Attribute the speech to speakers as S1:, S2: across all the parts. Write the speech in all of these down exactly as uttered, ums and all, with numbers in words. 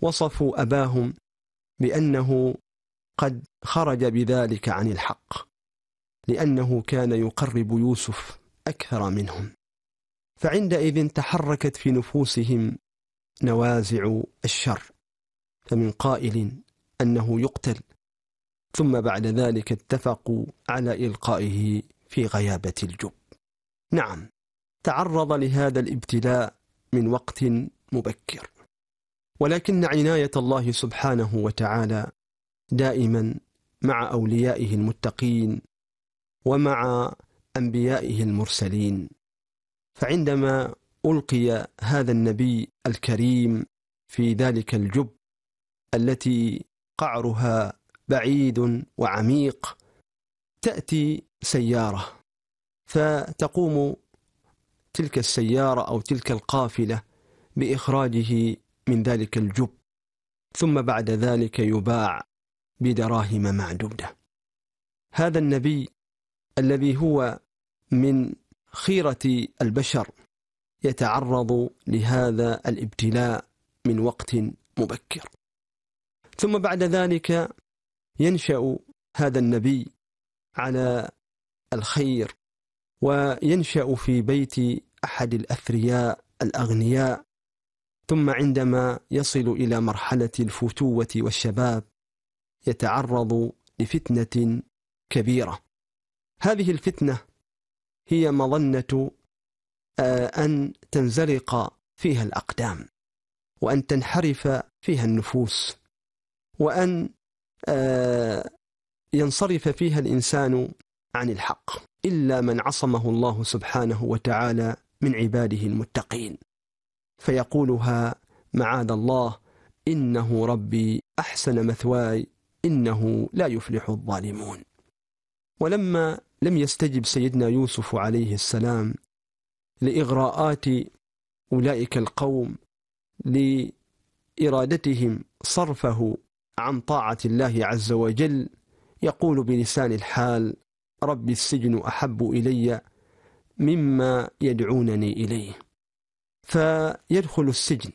S1: وصفوا أباهم بأنه قد خرج بذلك عن الحق، لأنه كان يقرب يوسف أكثر منهم. فعندئذ تحركت في نفوسهم نوازع الشر، فمن قائل أنه يقتل، ثم بعد ذلك اتفقوا على إلقائه في غيابة الجب. نعم، تعرض لهذا الابتلاء من وقت مبكر، ولكن عناية الله سبحانه وتعالى دائما مع أوليائه المتقين ومع أنبيائه المرسلين. فعندما ألقي هذا النبي الكريم في ذلك الجب التي قعرها بعيد وعميق، تأتي سيارة، فتقوم تلك السيارة أو تلك القافلة بإخراجه من ذلك الجب، ثم بعد ذلك يباع بدراهم معدودة. هذا النبي الذي هو من خيرة البشر يتعرض لهذا الابتلاء من وقت مبكر، ثم بعد ذلك ينشأ هذا النبي على الخير، وينشأ في بيت أحد الأثرياء الأغنياء، ثم عندما يصل إلى مرحلة الفتوة والشباب يتعرض لفتنة كبيرة. هذه الفتنة هي مظنة أن تنزلق فيها الأقدام، وأن تنحرف فيها النفوس، وأن ينصرف فيها الإنسان عن الحق، إلا من عصمه الله سبحانه وتعالى من عباده المتقين، فيقولها معاذ الله إنه ربي أحسن مثواي إنه لا يفلح الظالمون. ولما لم يستجب سيدنا يوسف عليه السلام لإغراءات أولئك القوم لإرادتهم صرفه عن طاعة الله عز وجل، يقول بلسان الحال رب السجن أحب إلي مما يدعونني إليه، فيدخل السجن،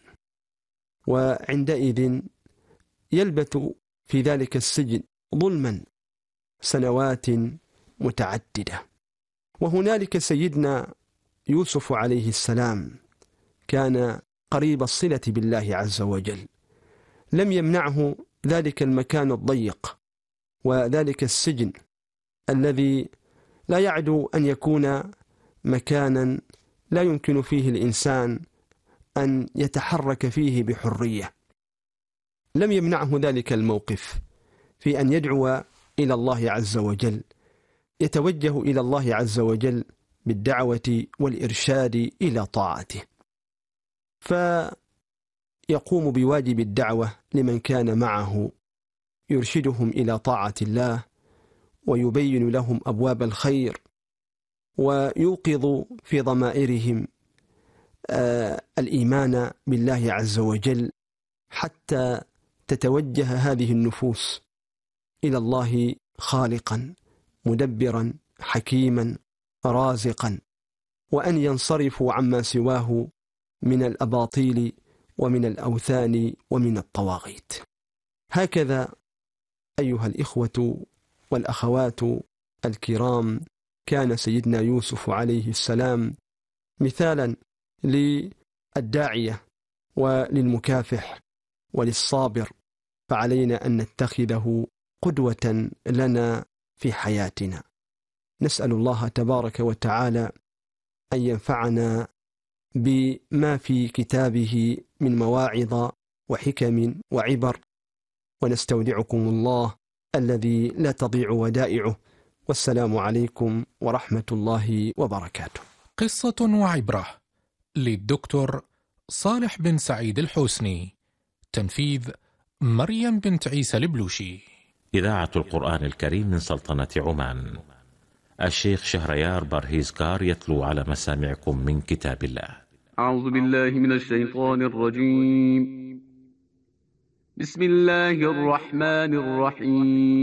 S1: وعندئذ يلبث في ذلك السجن ظلما سنوات متعددة. وهنالك سيدنا يوسف عليه السلام كان قريب الصلة بالله عز وجل، لم يمنعه ذلك المكان الضيق وذلك السجن الذي لا يعدو أن يكون مكانا لا يمكن فيه الإنسان أن يتحرك فيه بحرية، لم يمنعه ذلك الموقف في أن يدعو إلى الله عز وجل، يتوجه إلى الله عز وجل بالدعوة والإرشاد إلى طاعته، فيقوم بواجب الدعوة لمن كان معه، يرشدهم إلى طاعة الله ويبين لهم أبواب الخير، ويوقظ في ضمائرهم آه الإيمان بالله عز وجل، حتى تتوجه هذه النفوس إلى الله خالقا مدبرا حكيما رازقا، وأن ينصرفوا عما سواه من الأباطيل ومن الأوثان ومن الطواغيت. هكذا أيها الإخوة والأخوات الكرام كان سيدنا يوسف عليه السلام مثالا للداعية وللمكافح وللصابر، فعلينا أن نتخذه قدوة لنا في حياتنا. نسأل الله تبارك وتعالى أن ينفعنا بما في كتابه من مواعظ وحكم وعبر، ونستودعكم الله الذي لا تضيع ودائعه، والسلام عليكم ورحمة الله وبركاته.
S2: قصة وعبرة للدكتور صالح بن سعيد الحسني، تنفيذ مريم بنت عيسى البلوشي.
S3: إذاعة القرآن الكريم من سلطنة عمان. الشيخ شهريار برهيزكار يتلو على مسامعكم من كتاب الله.
S4: أعوذ بالله من الشيطان الرجيم. بسم الله الرحمن الرحيم.